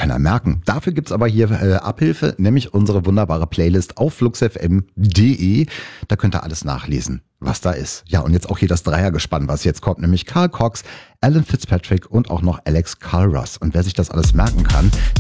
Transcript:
keiner merken. Dafür gibt's aber hier Abhilfe, nämlich unsere wunderbare Playlist auf fluxfm.de. Da könnt ihr alles nachlesen, was da ist. Ja, und jetzt auch hier das Dreiergespann, was jetzt kommt, nämlich Carl Cox, Alan Fitzpatrick und auch noch Alex Carl Ross. Und wer sich das alles merken kann,